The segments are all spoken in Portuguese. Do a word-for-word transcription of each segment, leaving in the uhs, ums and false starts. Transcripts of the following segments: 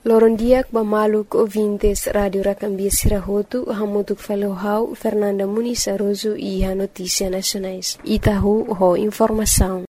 Lorondiak bamaluk ouvintes Radio Racambia Sirahotu, hamutuk falohau Fernanda Muniz Aroso e a Notícia Nacionais. Itahu ho informação.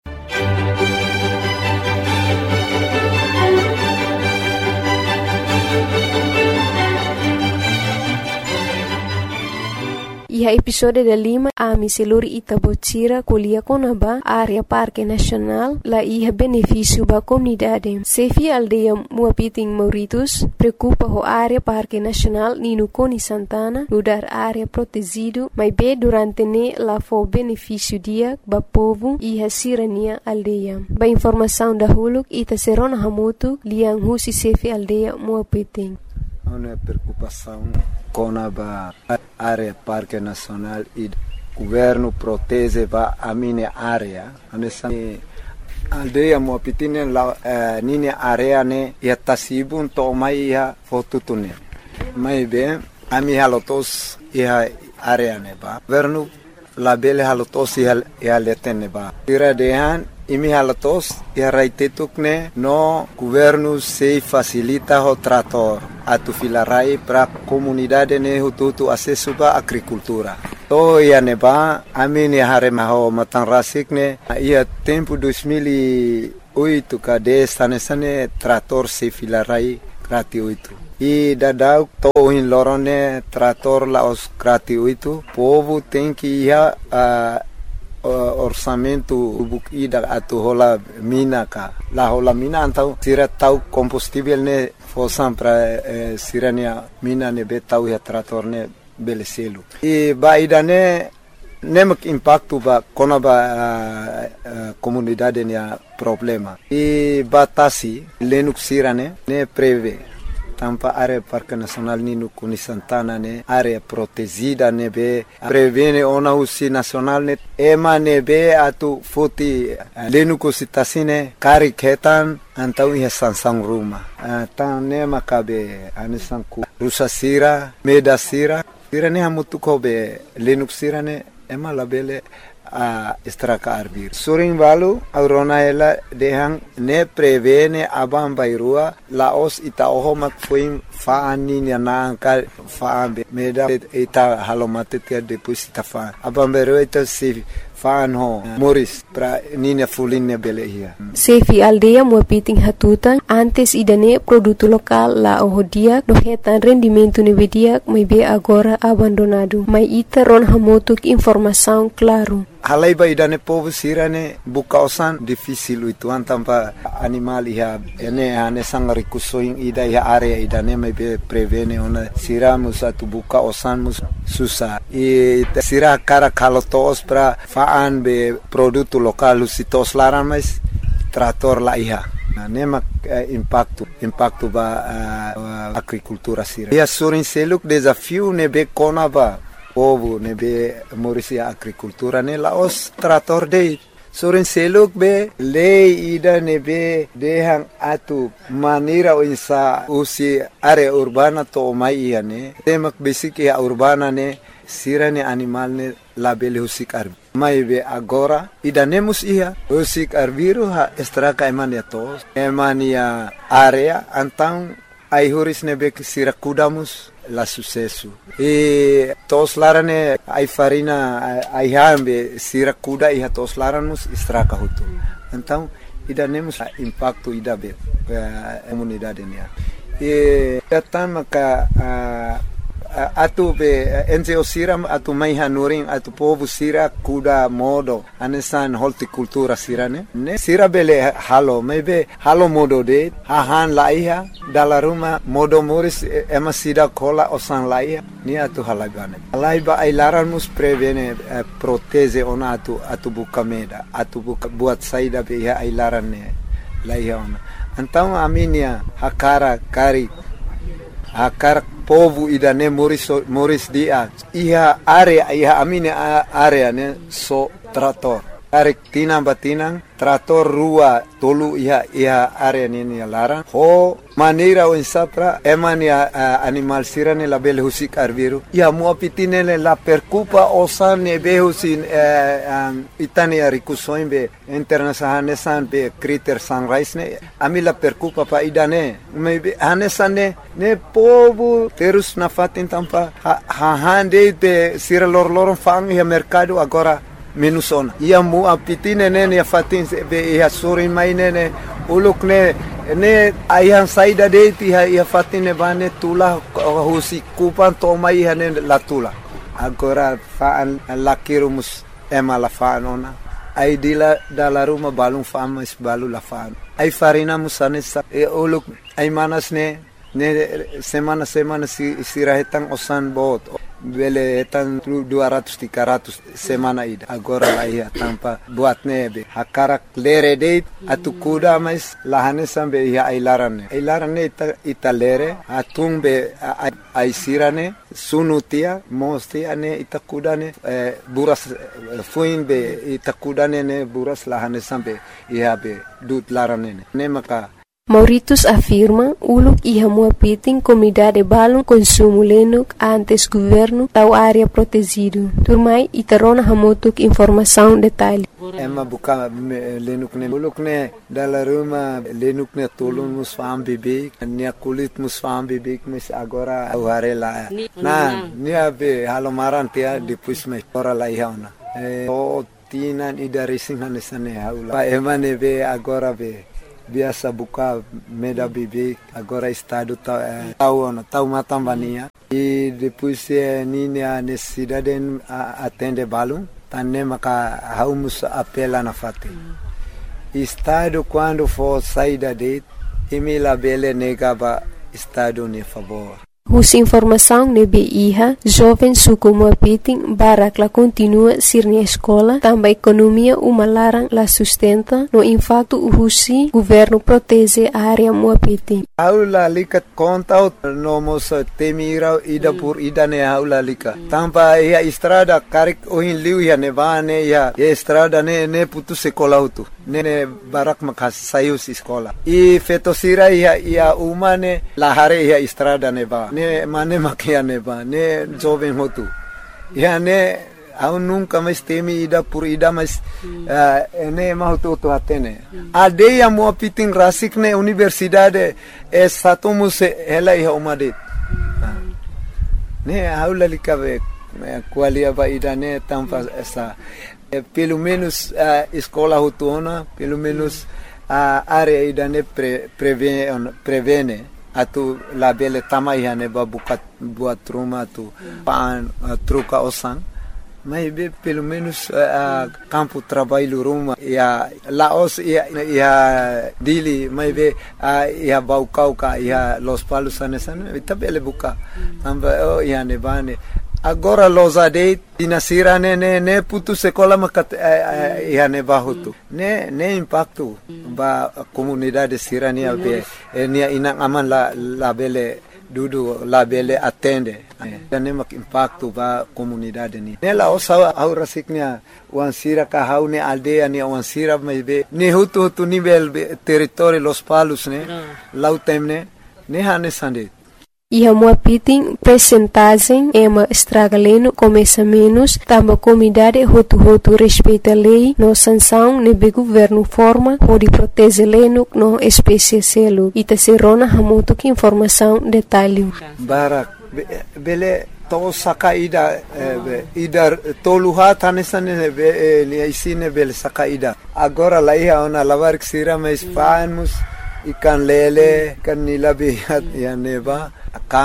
E a episódio da Lima, a miseluri Itabotira, colia conaba, área Parque Nacional, lá ia benefício para a comunidade. Sefi aldeia Muapiting Mauritus, preocupa a área Parque Nacional Nino Coni Santana, lugar área protegido, mas bem durante ne lá foi benefício dia para povo e a sirania aldeia. Ba informação da Huluk, Ita Serona Hamutu, liang husi Sefi aldeia Muapiting. Uma preocupação com a área Parque Nacional e o governo protege a minha área. A aldeia Muapiting la minha área ne ia tasibun to mai ia fotutune. Mai bem a minha lotos ia área ne ba. Governo la bele halotos ia ia letene ba. Tira dehan imi halatos ia raitetukne no governo se facilita o trator atu filarai para comunidade ne hututu acesso ba agricultura. To ia neba amini hare maho matang rasikne ia tempo dois mil e oito kade sane sane trator se filarai gratuito. E dadau to in lorone trator la os gratuito. Povo tem que ia uh, Uh, orçamento bukida atu hola mina ka la hola mina antau sira tau combustível ne fosam para eh, sirania mina ne betau ya trator ne beleselu e baida ne nemak impacto ba kona ba uh, uh, comunidade ne problema e batasi lenuk sirane ne preve tampa área Parque Nacional Nino Coni Santana ne área protegida ne be prevene ona usi nacional ne ema ne be atu foti lenu kusitasine kari ketan antau ia sansang ruma tan ne makabe anisan ku rusa sira meda sira sira ne hamutu ko be lenu sira ne ema labele a estraka arbir surin valu aurona ela dehang ne prevene abam bairua laos ita ohomak fuim faani na ka faambe meda ita halomate tia depois ita fa abam bairua ita se faan ho moris pra nina fulinne bele hia Sefi aldeia Muapiting hatutan antes idane produto local la ohodia no hetan rendimento ne vedia mai be agora abandonado mai ita ron hamotuk informação claro. Halai ba idane povo sirane bukausan difícil itu antampa animal ia ene ane sangari kusoing ida ia area idane mai be prevene ona siramus atu bukausan mus susah e sira cara kalotos pra faan be produto local sitos laran mais trator la ia na nema eh, impacto impacto ba uh, agricultura sira ia surin seluk desafio ne be kona ba povo ne be morisia agricultura ne laos trator de soren seluk be lei ida ne be dehang atu manira insa usi area urbana to mai ia ne temak basic ya urbana ne sirane animal ne labele husik arbi mai be agora ida nemus ia husik arbiru ha estraka emania tos emania area antang ai huris ne be sira kudamus la sucesso e tos larane ai farina ai hambe sira kuda e tos laramus estraka hutu então ida nemus impacto ida be comunidade nia e tama ka atu be N G O siram atu mai hanuring atu povo sira kuda modo anesan horticultura sirane ne sira bele halo maybe halo modo de hahan laiha dala ruma modo moris ema sida kola osan laiha ni atu halagane laiba ai laran mus prevene eh, proteze ona atu atu bukameda atu buka buat saida be ai laran ne laiha ona então aminia hakara kari akar povo idane moris moris dia iha area iha amine area ne so trator Tarik tinang batinang, trator rua tolu iha iha area nini larang. Ho maneira o insapra eman ya uh, animal sirane la bele husik arbiru. Ya mua pitine la percupa osan ne behusin uh, um, itani ya rikusoin be international nesan be critter sunrise ne. Ami la percupa pa idane. Me hanesan ne ne povo terus na fatin tampa ha, ha hande be sira lor lor fang ya mercado agora menusona. Ia mu apitine nene ya fatin be ya sori mai nene uluk ne ne ayang saida de ti ya fatine bane tula husi kupan to mai hane la tula. Agora faan lakirumus ema la faanona. Ai dila dala ruma balung fama is balu la faan. Ai farina musane sa e uluk ai manas ne ne semana semana si sirahetang osan bot. Bele etan dua ratus tiga ratus semana ida agora la ia tanpa buat nebe hakarak lere date atu kuda mais lahane sambe ia ailarane ailarane ita ita lere atung be aisirane sunutia mostia ne ita kudane buras fuin be ita kudane ne buras lahane sambe ia be dut larane ne maka Mauritius afirma uluk iha muapiting comunidade balung consumo lenuk antes governo tau área protegido. Turmai itarona hamotuk informação detalhe. Emma buka lenuk ne uluk ne dala ruma lenuk ne tolun mus fam bebek nia kulit mus fam bebek mis agora aware la. Na nia be halomaran tia depois me ora la ihauna. O tinan ida racing hanesane haula. Pa emane be agora be biasa buka meda bebek agora estado tau eh, tau tau matambania e depois eh, nini a necessidade atende balum tanne maka haumus apela na fate estado quando for saída de emila bele negaba estado ne favor. Hus informação nebe iha, jovem suku muapiting barak la continua sirni escola, também economia uma larang la sustenta, no impacto husi governo protege a área muapiting. Aula likat kontaut nomos temira ida pur ida ne aula lika. Tampa ia estrada karik ohin liu ya nevane ya estrada ne ne putu sekolah utu. Ne ne barak makas sayus sekolah. I fetosira ia ia umane lahare ia estrada neva. Ne mane makia neva ne jovem hotu. Ya ne au nunca mais temi ida por ida mas uh, ne mahutu tu atene. Ade ya muapiting rasik ne universidade é satumus ela ia umadet. Ne aula likabe qualia vai ida ne tampa essa pelo menos a escola hutuna pelo menos a área ida ne pre, prevene prevene atu la bele tamai hane babukat buat rumah tu pan truca osan. Mas pelo menos uh, campo trabalho ruma ia laos ia ia dili mas be uh, ia baucau ka ia los palos anesan itabele buka amba oh ia nevane agora los ade dinasira ne ne ne putu sekolah makat uh, ia nevahutu ne ne impacto ba comunidade sirania be nia inang aman la la bele dudu la bele atende dan mak impacto ba comunidade ni nela osa au rasiknya wansira ka haune aldea ni wansira mebe ni hutu hutu nivel territorio los palos ne lautemne ne hane sande Iha muapiting percentagem ema estragaleno começa menos tamba comunidade hotu hotu respeita lei no sanção nebe governo forma pode proteger leno no espécie selo ita serona hamoto que informação detalhe barak be, bele to saka ida eh, ida toluha tanesane be ni isine bele saka ida agora la iha ona lavar sira mais famus ikan lele kan nilabi ya neba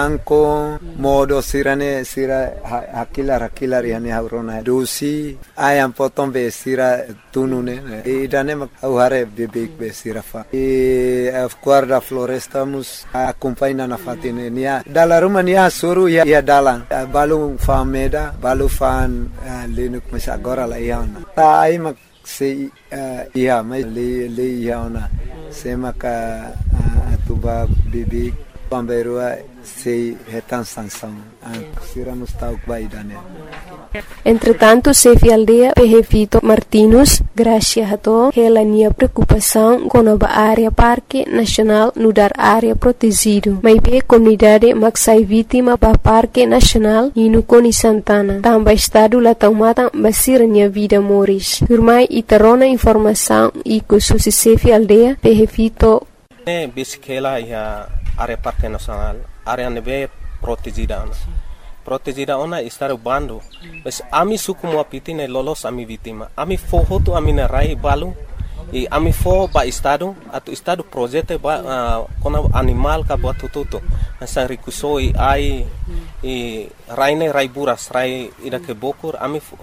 kanko modo sirane sira hakilar hakilar yani haurona dosi ayam potong be sira tunune e dane mak hare bebek be sira fa e guarda floresta mus acompanha na fatine nia dala rumah nia suru ya ya dalang balu fameda balu fan lenuk mas agora la iana ta ai mak se ia mai le le iana se maka atuba bebek pamberua sei retan sanção sira mustauk baidane Entretanto, Sefi Aldea Pehevito Martinus, Gracia Hato, ela nia preocupação com a área Parque Nacional no dar área protegido. Mas bem comunidade maxai vítima ba Parque Nacional e no Coni Santana. Tamba estado la taumata basira nia vida moris. Firmai itarona informação e que susi Sefi Aldea Pehevito. Ne bisikela ya área Parque Nacional, área nebe protegida. Protegida ona estar bando. Mas ami suku mo pitine lolos ami vítima. Ami fohoto ami na rai balu e ami fo ba estado atu estado projeto ba uh, kona animal ka buat tututo. Asa rikuso e ai e raine rai buras rai ida ke bokur ami fo,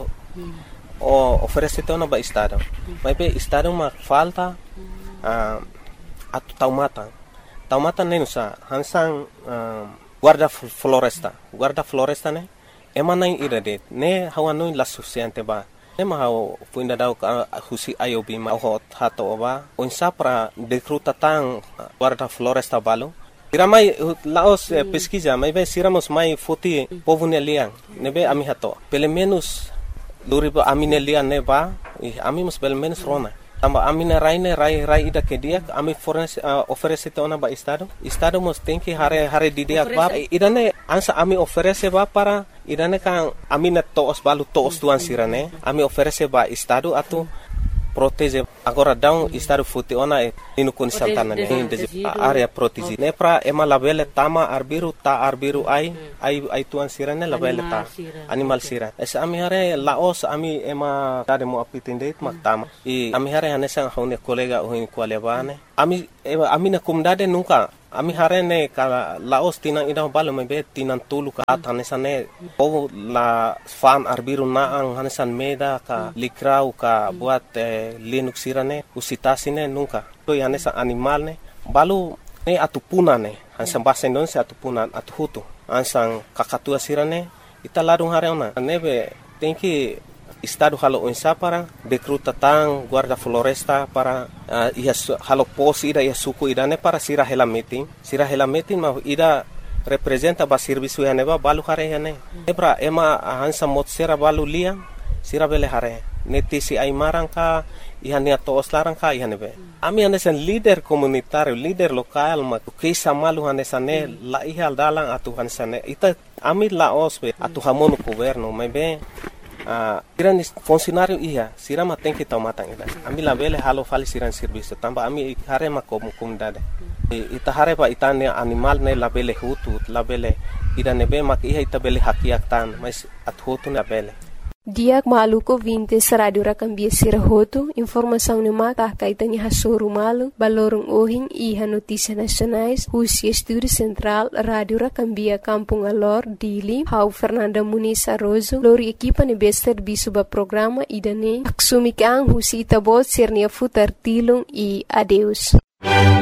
o oferece ona ba estado. Mas be estado ma falta uh, atu taumata. Taumata nenusa hansang uh, guarda floresta, guarda floresta ne, emana ira de, ne hawanui la suficiente ba, ne mahau puinda dau ka husi ayobi ma hot hato ba, onsa pra decruta tang guarda floresta balo. Iramai laos eh, pesquisa, mai be siramos mai foti povo nelian, ne be ami hato, pelo menos luriba ami nelian ne ba, e ami mus pelo menos rona. Tamba amina raine rai rai ida ke dia ami fornece uh, oferece ona ba estado estado mos tem que hare hare di dia ba idane ansa ami oferece ba para idane kan amina toos balu toos tuan sirane ami oferece ba estado atu protege agora down estado futi ona e no Coni Santana ne de area protegida ne pra ema labele tama arbiru ta arbiru ai ai ai tuan sirane labele ta animal sira es ami hare laos ami ema tade mo apitinde mak tama e ami hare hanesa hone kolega ohin kwalebane ami ami na kumdade nunca ami hare ne ka laos tinang ida balo mebe tinan tulu ka hanesa ne o la fan arbiru na ang hanesan meda ka likrau ka buat eh, linux sirane usitasine nunca to hanesa animal ne balu ne atupuna ne hansan bahasa Indonesia atupuna atuhutu hansan kakatua sirane ita ladung hare ona nebe tem que estado halo onsa para decruta tang guarda floresta para uh, ia halo pos ida ia suku idane para sira hela meeting sira hela meeting ma ida representa ba serviço hane ba balu hare hane ebra ema hansa mot sera balu lia sira bele hare neti si ai marangka ihane to oslarang ka ihane be ami hane sen leader komunitario leader lokal ma kisa malu hane sane la ihal dalang atu hane sane ita ami la osbe atu hamonu governo mebe Uh, siran funcionário ia sirama tem que tomar tang ida ami labele halo fali siran serviço tamba ami hare ma kom comunidade e ita hare pa itane animal ne labele hutu labele ida nebe mak ia ita bele hakiak tan mas at hutu na bele Diak maluko vinte sa radio rakambia sirahoto, informação ni maka kaitanya hasoro malu, balorong ohing iha notícia nacionais, Husi Estúdio Central, Radio Rakambia Kampung Alor, Dili, Hau Fernanda Muniz Arrozo, lori equipa ni bester bisuba programa idane, aksumikang Husi Itabot sirnia futar tilong i adeus.